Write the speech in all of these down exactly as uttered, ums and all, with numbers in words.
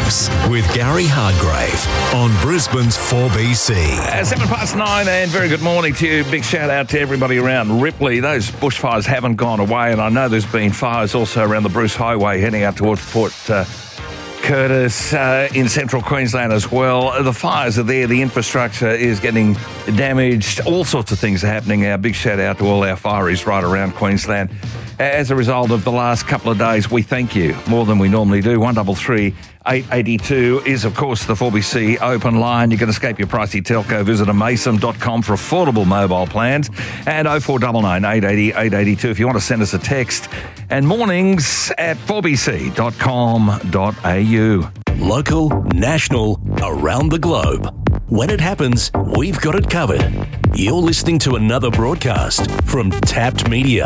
Mornings with Gary Hardgrave on Brisbane's four B C. Uh, seven past nine, and very good morning to you. Big shout out to everybody around Ripley. Those bushfires haven't gone away, and I know there's been fires also around the Bruce Highway heading out towards Port uh, Curtis uh, in central Queensland as well. The fires are there. The infrastructure is getting damaged. All sorts of things are happening. Our big shout out to all our fireys right around Queensland. As a result of the last couple of days, we thank you more than we normally do. one three three, eight eight two is, of course, the four B C open line. You can escape your pricey telco. Visit amasum dot com for affordable mobile plans. And oh four nine nine, eight eight zero, eight eight two if you want to send us a text. And mornings at four b c dot com dot a u. Local, national, around the globe. When it happens, we've got it covered. You're listening to another broadcast from Tapped Media.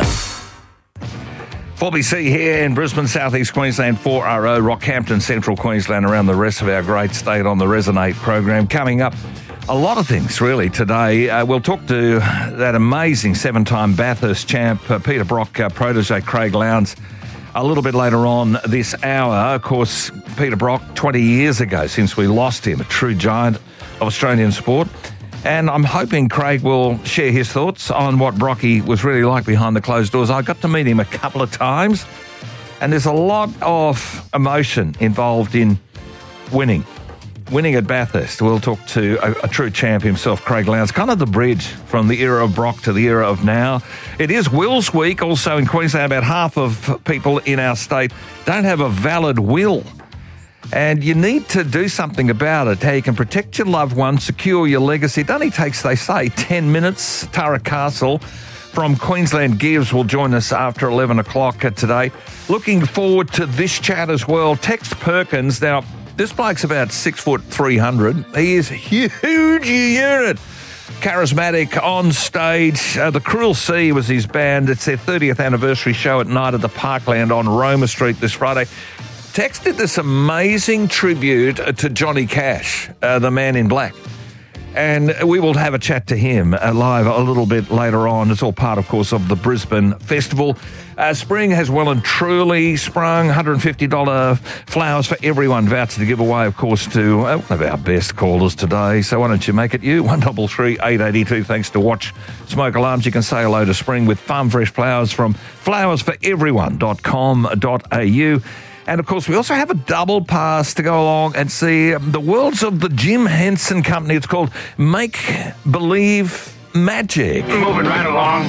four B C here in Brisbane, southeast Queensland, four R O, Rockhampton, central Queensland, around the rest of our great state on the Resonate program. Coming up, a lot of things really today. Uh, we'll talk to that amazing seven-time Bathurst champ, uh, Peter Brock, uh, protege Craig Lowndes, a little bit later on this hour. Of course, Peter Brock, twenty years ago since we lost him, a true giant of Australian sport. And I'm hoping Craig will share his thoughts on what Brocky was really like behind the closed doors. I got to meet him a couple of times, and there's a lot of emotion involved in winning. Winning at Bathurst. We'll talk to a, a true champ himself, Craig Lowndes, kind of the bridge from the era of Brock to the era of now. It is Wills Week. Also in Queensland, about half of people in our state don't have a valid will. And you need to do something about it, how you can protect your loved one, secure your legacy. It only takes, they say, ten minutes. Tara Castle from Queensland Gives will join us after eleven o'clock today. Looking forward to this chat as well. Tex Perkins. Now, this bloke's about six foot three hundred. He is a huge unit. Charismatic on stage. Uh, the Cruel Sea was his band. It's their thirtieth anniversary show at night at the Parkland on Roma Street this Friday. Tex did this amazing tribute to Johnny Cash, uh, the Man in Black. And we will have a chat to him uh, live a little bit later on. It's all part, of course, of the Brisbane Festival. Uh, spring has well and truly sprung. one hundred fifty dollars flowers for everyone voucher to give away, of course, to uh, one of our best callers today. So why don't you make it you? one three three, eight eight two. Thanks to Watch Smoke Alarms. You can say hello to spring with farm fresh flowers from flowers for everyone dot com dot a u. And, of course, we also have a double pass to go along and see um, the worlds of the Jim Henson Company. It's called Make Believe Magic. Moving right along.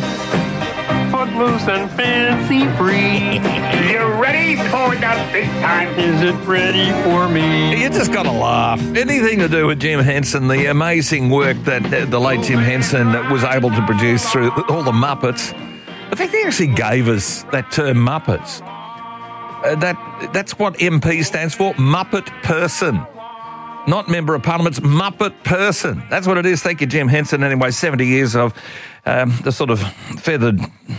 Footloose and fancy free. You ready for that big time? Is it ready for me? You just got to laugh. Anything to do with Jim Henson, the amazing work that uh, the late Jim Henson was able to produce through all the Muppets. The fact he actually gave us that term Muppets. Uh, that that's what M P stands for, Muppet Person. Not Member of Parliament's Muppet Person. That's what it is. Thank you, Jim Henson. Anyway, seventy years of um, the sort of feathered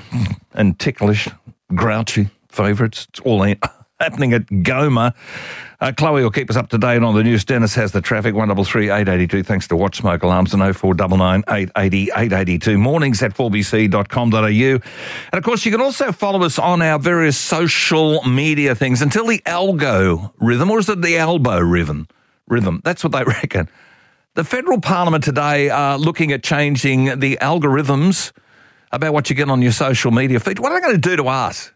and ticklish, grouchy favourites. It's all happening at Goma. Uh, Chloe will keep us up to date on the news. Dennis has the traffic, one three three, eight eight two. Thanks to Watch Smoke Alarms and oh four nine nine, eight eight zero, eight eight two. Mornings at four b c dot com dot a u. And, of course, you can also follow us on our various social media things until the algo rhythm, or is it the elbow rhythm? Rhythm. That's what they reckon. The Federal Parliament today are looking at changing the algorithms about what you get on your social media feed. What are they going to do to us?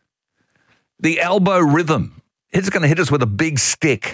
The elbow rhythm. It's going to hit us with a big stick.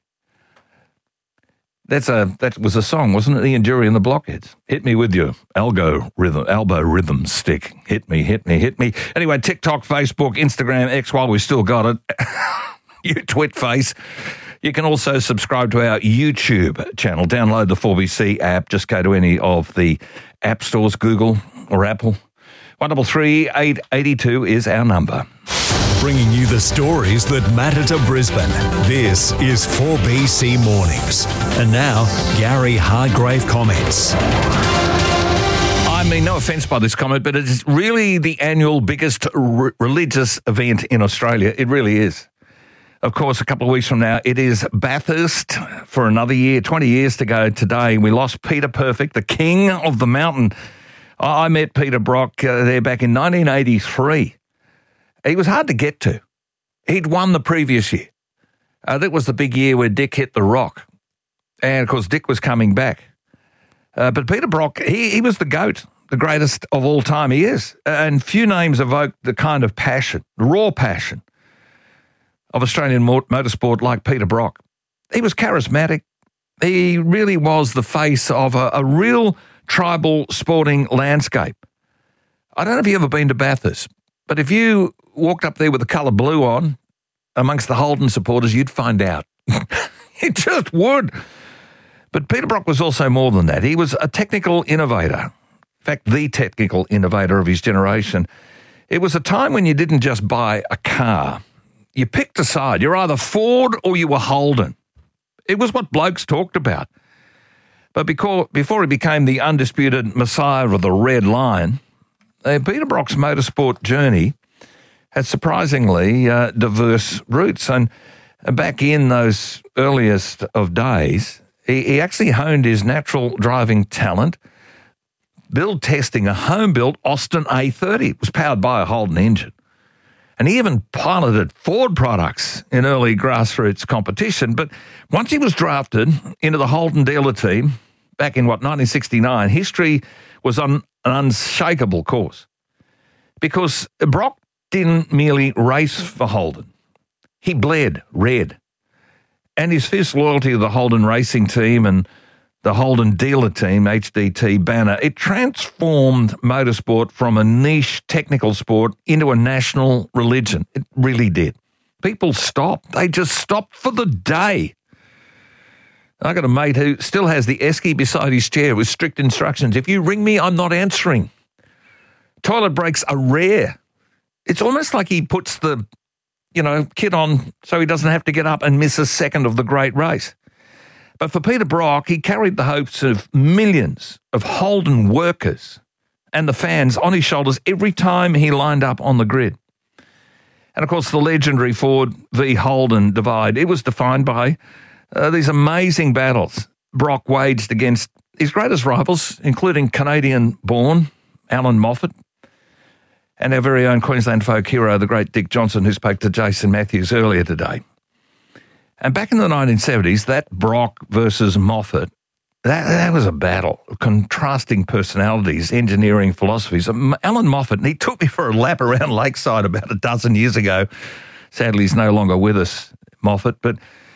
That's a that was a song, wasn't it? Ian Dury and the Blockheads. Hit me with your elbow rhythm, elbow rhythm stick. Hit me, hit me, hit me. Anyway, TikTok, Facebook, Instagram, X, while we've still got it. You twit face. You can also subscribe to our YouTube channel. Download the four B C app. Just go to any of the app stores, Google or Apple. one three three, eight eight two is our number. Bringing you the stories that matter to Brisbane. This is four B C Mornings. And now, Gary Hardgrave comments. I mean, no offence by this comment, but it's really the annual biggest r- religious event in Australia. It really is. Of course, a couple of weeks from now, it is Bathurst for another year, twenty years to go today. We lost Peter Perfect, the king of the mountain. I met Peter Brock uh, there back in nineteen eighty-three. He was hard to get to. He'd won the previous year. Uh, that was the big year where Dick hit the rock. And, of course, Dick was coming back. Uh, but Peter Brock, he, he was the GOAT, the greatest of all time. He is. And few names evoke the kind of passion, raw passion of Australian motorsport like Peter Brock. He was charismatic. He really was the face of a, a real tribal sporting landscape. I don't know if you've ever been to Bathurst, but if you walked up there with the colour blue on amongst the Holden supporters, you'd find out. You just would. But Peter Brock was also more than that. He was a technical innovator. In fact, the technical innovator of his generation. It was a time when you didn't just buy a car. You picked a side. You're either Ford or you were Holden. It was what blokes talked about. But before, before he became the undisputed messiah of the Red Line, uh, Peter Brock's motorsport journey had surprisingly uh, diverse roots. And back in those earliest of days, he, he actually honed his natural driving talent, build testing a home-built Austin A thirty. It was powered by a Holden engine. And he even piloted Ford products in early grassroots competition. But once he was drafted into the Holden dealer team back in, what, nineteen sixty-nine, history was on an unshakable course. Because Brock didn't merely race for Holden. He bled red. And his fierce loyalty to the Holden racing team and the Holden dealer team, H D T banner, it transformed motorsport from a niche technical sport into a national religion. It really did. People stopped. They just stopped for the day. I got a mate who still has the esky beside his chair with strict instructions. If you ring me, I'm not answering. Toilet breaks are rare. It's almost like he puts the, you know, kit on so he doesn't have to get up and miss a second of the great race. But for Peter Brock, he carried the hopes of millions of Holden workers and the fans on his shoulders every time he lined up on the grid. And, of course, the legendary Ford v Holden divide, it was defined by uh, these amazing battles Brock waged against his greatest rivals, including Canadian-born Alan Moffat and our very own Queensland folk hero, the great Dick Johnson, who spoke to Jason Matthews earlier today. And back in the nineteen seventies, that Brock versus Moffat, that, that was a battle of contrasting personalities, engineering philosophies. Alan Moffat, he took me for a lap around Lakeside about a dozen years ago. Sadly, he's no longer with us, Moffat. But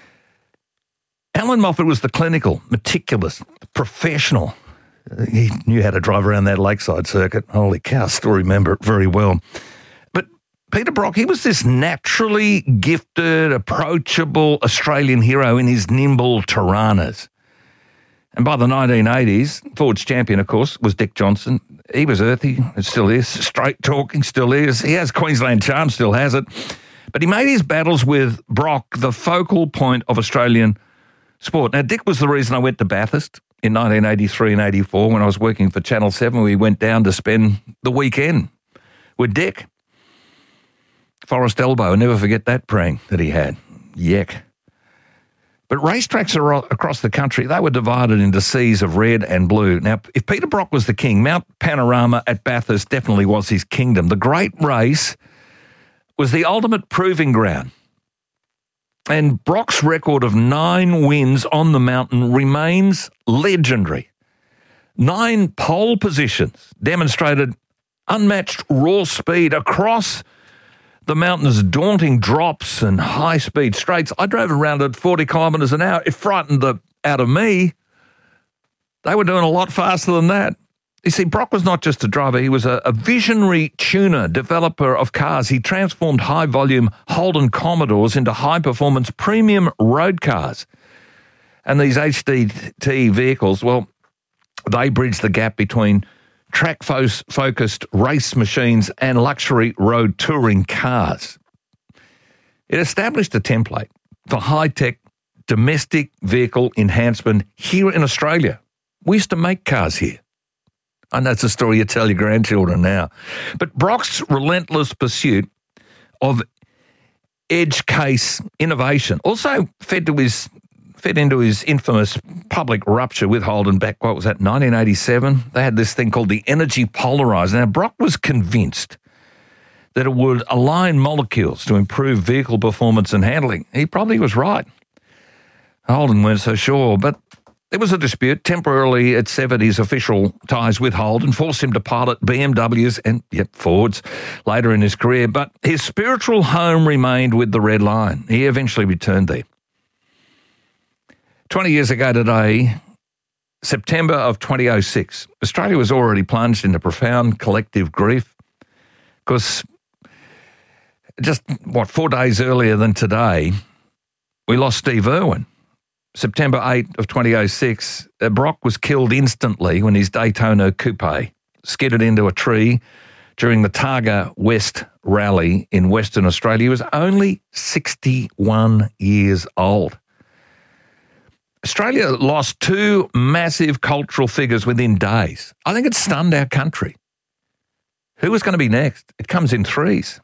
Alan Moffat was the clinical, meticulous, professional. He knew how to drive around that Lakeside circuit. Holy cow, still remember it very well. Peter Brock, he was this naturally gifted, approachable Australian hero in his nimble Tiranas. And by the nineteen eighties, Ford's champion, of course, was Dick Johnson. He was earthy, it still is, straight talking, still is. He has Queensland charm, still has it. But he made his battles with Brock the focal point of Australian sport. Now, Dick was the reason I went to Bathurst in nineteen eighty-three and eighty-four when I was working for Channel seven. We went down to spend the weekend with Dick. Forest Elbow, I'll never forget that prang that he had. Yuck. But racetracks across the country, they were divided into seas of red and blue. Now, if Peter Brock was the king, Mount Panorama at Bathurst definitely was his kingdom. The great race was the ultimate proving ground. And Brock's record of nine wins on the mountain remains legendary. Nine pole positions demonstrated unmatched raw speed across the mountain's daunting drops and high-speed straights. I drove around at forty kilometres an hour. It frightened the out of me. They were doing a lot faster than that. You see, Brock was not just a driver. He was a, a visionary tuner, developer of cars. He transformed high-volume Holden Commodores into high-performance premium road cars. And these H D T vehicles, well, they bridge the gap between track-focused race machines and luxury road touring cars. It established a template for high-tech domestic vehicle enhancement here in Australia. We used to make cars here. I know it's a story you tell your grandchildren now. But Brock's relentless pursuit of edge case innovation also fed to his fed into his infamous public rupture with Holden back, what was that, nineteen eighty-seven? They had this thing called the energy polarizer. Now, Brock was convinced that it would align molecules to improve vehicle performance and handling. He probably was right. Holden weren't so sure, but there was a dispute. Temporarily, it severed his official ties with Holden, forced him to pilot B M Ws and, yep, Fords later in his career. But his spiritual home remained with the Red Line. He eventually returned there. twenty years ago today, September of twenty oh six, Australia was already plunged into profound collective grief because just, what, four days earlier than today, we lost Steve Irwin. September eighth of twenty oh six, uh, Brock was killed instantly when his Daytona coupe skidded into a tree during the Targa West rally in Western Australia. He was only sixty-one years old. Australia lost two massive cultural figures within days. I think it stunned our country. Who was going to be next? It comes in threes.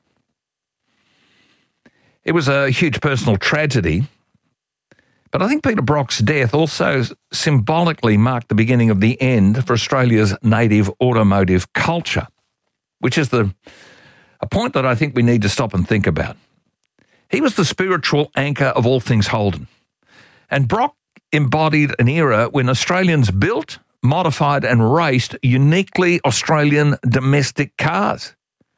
It was a huge personal tragedy. But I think Peter Brock's death also symbolically marked the beginning of the end for Australia's native automotive culture, which is the a point that I think we need to stop and think about. He was the spiritual anchor of all things Holden. And Brock embodied an era when Australians built, modified and raced uniquely Australian domestic cars.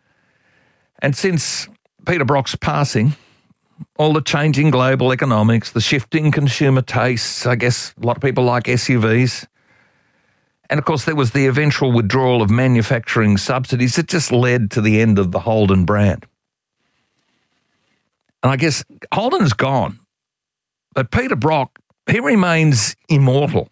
And since Peter Brock's passing, all the changing global economics, the shifting consumer tastes, I guess a lot of people like S U Vs. And of course there was the eventual withdrawal of manufacturing subsidies that just led to the end of the Holden brand. And I guess Holden's gone, but Peter Brock, he remains immortal.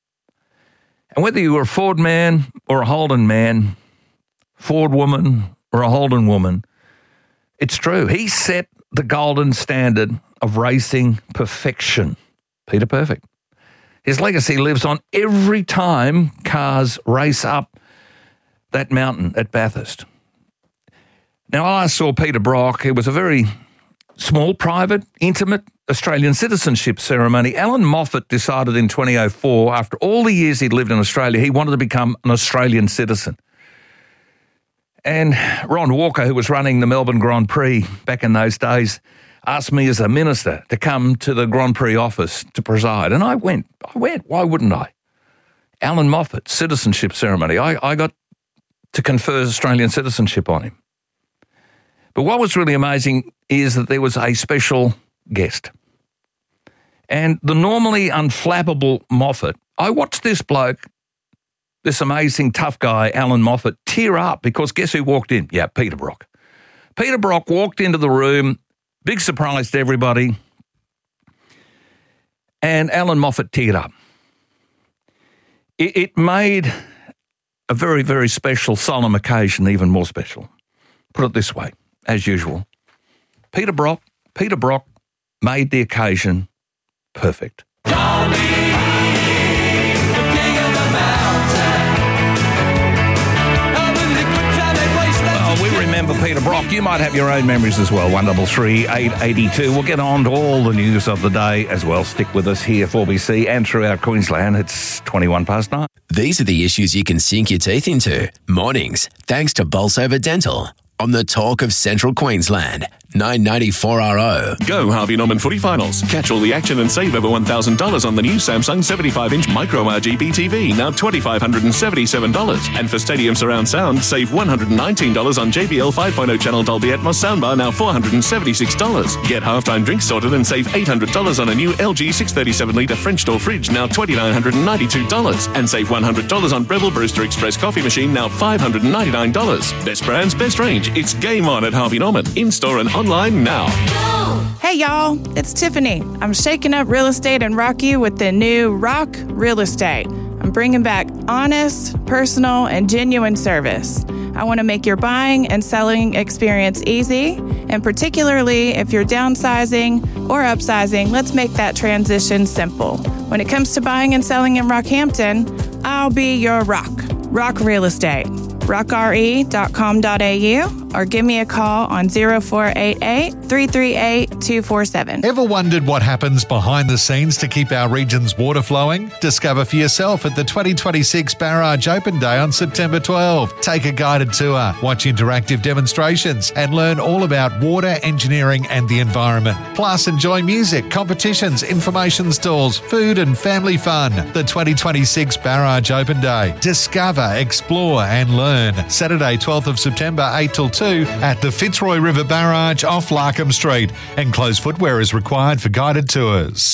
And whether you were a Ford man or a Holden man, Ford woman or a Holden woman, it's true. He set the golden standard of racing perfection. Peter Perfect. His legacy lives on every time cars race up that mountain at Bathurst. Now, I saw Peter Brock. It was a very small, private, intimate Australian citizenship ceremony. Alan Moffat decided in twenty oh four, after all the years he'd lived in Australia, he wanted to become an Australian citizen. And Ron Walker, who was running the Melbourne Grand Prix back in those days, asked me as a minister to come to the Grand Prix office to preside. And I went. I went. Why wouldn't I? Alan Moffat, citizenship ceremony. I, I got to confer Australian citizenship on him. But what was really amazing is that there was a special guest. And the normally unflappable Moffat, I watched this bloke, this amazing tough guy, Alan Moffat, tear up because guess who walked in? Yeah, Peter Brock. Peter Brock walked into the room, big surprise to everybody, and Alan Moffat teared up. It, it made a very, very special, solemn occasion even more special. Put it this way, as usual, Peter Brock, Peter Brock made the occasion perfect. We remember Peter Brock. You might have your own memories as well. one three three, eight eight two. We'll get on to all the news of the day as well. Stick with us here, four B C, and throughout Queensland. It's twenty-one past nine. These are the issues you can sink your teeth into. Mornings, thanks to Bolsover Dental. On the Talk of Central Queensland, nine ninety-four R O. Go Harvey Norman Footy Finals. Catch all the action and save over one thousand dollars on the new Samsung seventy-five inch Micro R G B T V, now two thousand five hundred seventy-seven dollars. And for Stadium Surround Sound, save one hundred nineteen dollars on J B L five point oh channel Dolby Atmos soundbar, now four hundred seventy-six dollars. Get halftime drinks sorted and save eight hundred dollars on a new L G six thirty-seven litre French door fridge, now two thousand nine hundred ninety-two dollars. And save one hundred dollars on Breville Brewster Express coffee machine, now five hundred ninety-nine dollars. Best brands, best range. It's game on at Harvey Norman. In-store and online now. Hey y'all, it's Tiffany. I'm shaking up real estate in Rocky with the new Rock Real Estate. I'm bringing back honest, personal, and genuine service. I want to make your buying and selling experience easy, and particularly if you're downsizing or upsizing, let's make that transition simple. When it comes to buying and selling in Rockhampton, I'll be your rock. Rock Real Estate. rock r e dot com dot a u or give me a call on zero four eight eight, three three eight, two four seven. Ever wondered what happens behind the scenes to keep our region's water flowing? Discover for yourself at the twenty twenty-six Barrage Open Day on September twelfth. Take a guided tour, watch interactive demonstrations, and learn all about water, engineering, and the environment. Plus, enjoy music, competitions, information stalls, food, and family fun. The twenty twenty-six Barrage Open Day. Discover, explore, and learn. Saturday, twelfth of September, eight till two at the Fitzroy River Barrage off Larkham Street. Enclosed footwear is required for guided tours.